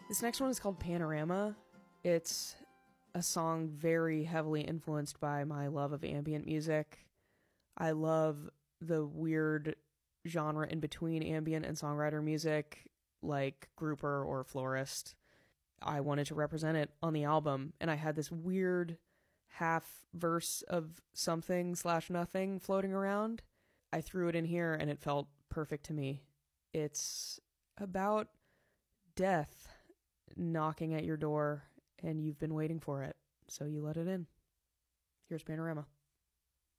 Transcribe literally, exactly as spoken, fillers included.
This next one is called Panorama. It's a song very heavily influenced by my love of ambient music. I love the weird genre in between ambient and songwriter music, like grouper or florist. I wanted to represent it on the album, and I had this weird half verse of something slash nothing floating around. I threw it in here, and it felt perfect to me. It's about death knocking at your door, and you've been waiting for it, so you let it in. Here's Panorama.